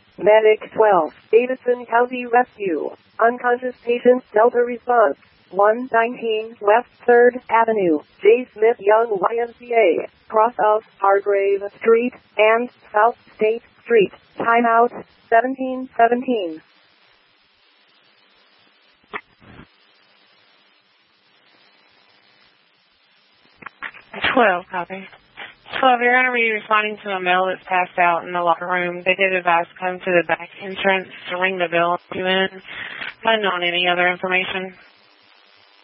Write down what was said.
Medic 12, Davidson County Rescue. Unconscious patient Delta response. 119 West 3rd Avenue, J. Smith Young YMCA, cross of Hargrave Street and South State Street. Timeout 1717. 12, copy. 12, you're going to be responding to a male that's passed out in the locker room. They did advise come to the back entrance to ring the bell if you in. Not on any other information.